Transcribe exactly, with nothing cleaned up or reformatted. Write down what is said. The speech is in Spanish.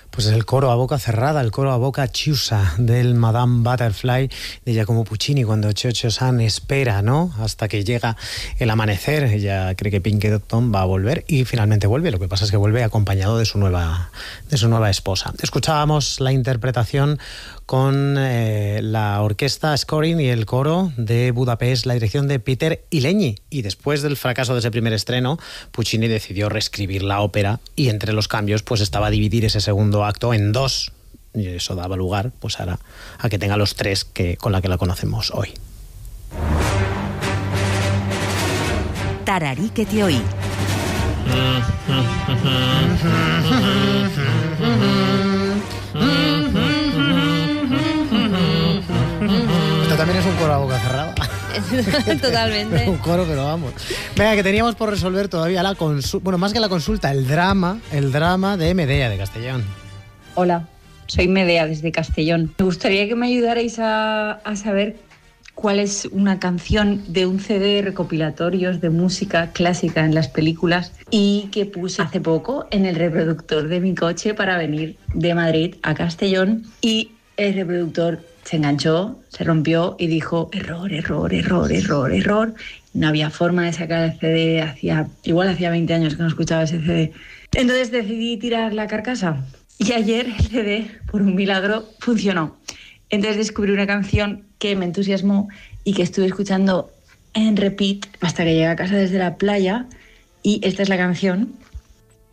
Pues es el coro a boca cerrada, el coro a boca chiusa del Madame Butterfly de Giacomo Puccini, cuando Cho-Cho-San espera, ¿no?, hasta que llega el amanecer. Ella cree que Pinkerton va a volver y finalmente vuelve. Lo que pasa es que vuelve acompañado de su nueva, de su nueva esposa. Escuchábamos la interpretación con eh, la orquesta Scoring y el coro de Budapest, la dirección de Peter Ilegny. Y después del fracaso de ese primer estreno, Puccini decidió reescribir la ópera y entre los cambios pues estaba dividir ese segundo acto en dos. Y eso daba lugar pues a, a que tenga los tres que, con la que la conocemos hoy. Tararí que te oí. Esto también es un coro a boca cerrada. Totalmente. Un coro, pero vamos. Venga, que teníamos por resolver todavía la consulta, bueno, más que la consulta, el drama, el drama de Medea de Castellón. Hola, soy Medea desde Castellón. Me gustaría que me ayudarais a, a saber cuál es una canción de un C D de recopilatorios de música clásica en las películas y que puse hace poco en el reproductor de mi coche para venir de Madrid a Castellón, y el reproductor se enganchó, se rompió y dijo error, error, error, error, error. No había forma de sacar el C D, hacía, igual hacía veinte años que no escuchaba ese C D. Entonces decidí tirar la carcasa y ayer el C D, por un milagro, funcionó. Entonces descubrí una canción que me entusiasmó y que estuve escuchando en repeat hasta que llegué a casa desde la playa, y esta es la canción.